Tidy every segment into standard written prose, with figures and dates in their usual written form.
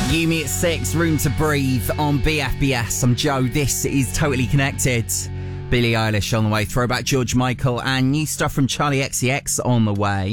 Yumi at 6, Room to Breathe on BFBS. I'm Joe. This is Totally Connected. Billie Eilish on the way. Throwback George Michael and new stuff from Charlie XCX on the way.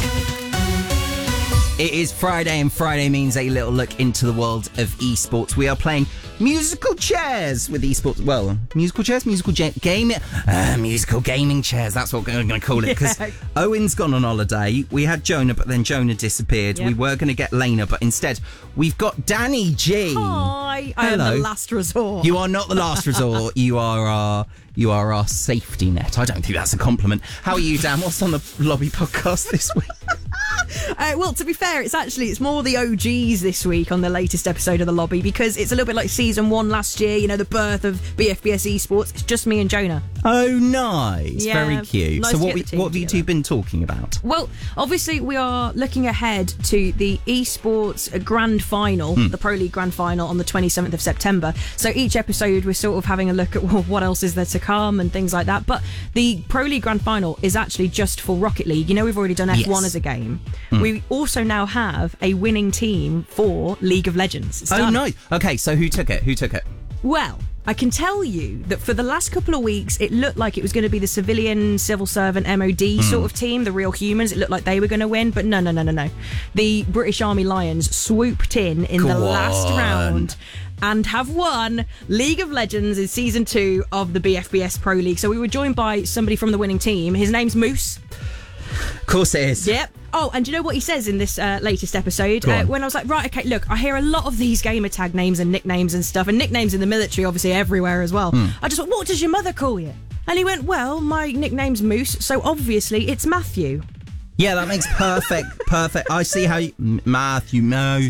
It is Friday, and Friday means a little look into the world of esports. We are playing musical chairs with esports. Well, musical chairs, musical gaming chairs. That's what we're going to call it. Because Owen's gone on holiday. We had Jonah, but then Jonah disappeared. Yep. We were going to get Lena, but instead we've got Danny G. Hi, I am the last resort. You are not the last resort. You are our safety net. I don't think that's a compliment. How are you, Dan? What's on the Lobby podcast this week? Well, to be fair, it's more the OGs this week on the latest episode of The Lobby, because it's a little bit like season 1 last year, the birth of BFBS Esports. It's just me and Jonah. Oh, nice. Yeah, very cute. nice So what have you two been talking about? Well, obviously we are looking ahead to the Esports Grand Final, the Pro League Grand Final on the 27th of September. So each episode we're sort of having a look at what else is there to come and things like that. But the Pro League Grand Final is actually just for Rocket League. We've already done F1 as a game. We also now have a winning team for League of Legends. Oh, nice. Okay, so who took it? Well, I can tell you that for the last couple of weeks, it looked like it was going to be the civilian, civil servant, MOD sort of team, the real humans. It looked like they were going to win, but no. The British Army Lions swooped in the last round and have won League of Legends in Season 2 of the BFBS Pro League. So we were joined by somebody from the winning team. His name's Moose. Of course it is. Yep. Oh, and do you know what he says in this latest episode? When I was like, right, okay, look, I hear a lot of these gamer tag names and nicknames and stuff, and nicknames in the military, obviously, everywhere as well. I just went, what does your mother call you? And he went, well, my nickname's Moose, so obviously it's Matthew. Yeah, that makes perfect. I see how you... Matthew.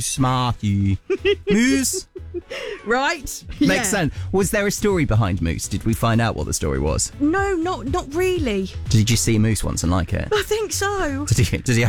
Moose. Right? Makes sense. Was there a story behind Moose? Did we find out what the story was? No, not really. Did you see Moose once and like it? I think so. Did he